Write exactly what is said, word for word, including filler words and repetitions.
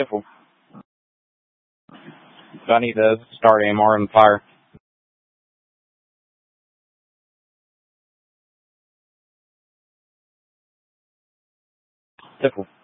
Tiffle. So I need to start A M R on fire. Tiffle.